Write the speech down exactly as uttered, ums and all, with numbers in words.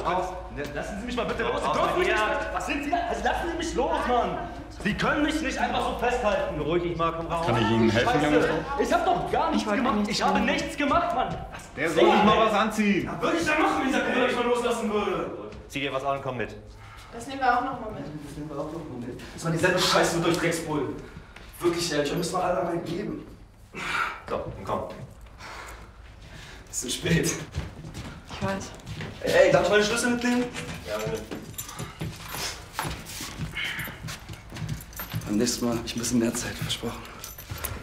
raus. Lassen Sie mich mal bitte los. Sie dürfen mich nicht. Was sind Sie da? Also lassen Sie mich los, Mann. Sie können mich nicht einfach so festhalten. Beruhig dich mal, komm raus. Kann ich Ihnen helfen, Junge? Ich hab doch gar nichts Ich wollte gemacht. nichts Ich habe tun. nichts gemacht, Mann. Der soll sich mal was anziehen. Was würde ich da machen, wenn dieser Kunde euch mal loslassen würde? Zieh dir was an und komm mit. Das nehmen wir auch noch mal mit. Das nehmen wir auch noch mal mit. Das war dieselbe Scheiße mit euch Drecksbullen. Wirklich, ehrlich, ihr müsst mal alle rein geben. So, und komm. Es ist spät. Ich weiß. Ey, ey, darf ich meine Schlüssel mitnehmen? Ja, mit. Beim nächsten Mal habe ich ein bisschen mehr Zeit versprochen.